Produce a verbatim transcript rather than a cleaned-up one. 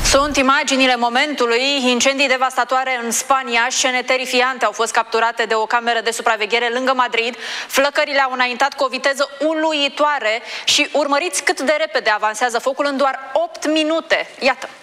Sunt imaginile momentului. Incendii devastatoare în Spania, scene terifiante au fost capturate de o cameră de supraveghere lângă Madrid. Flăcările au înaintat cu o viteză uluitoare și urmăriți cât de repede avansează focul în doar opt minute. Iată!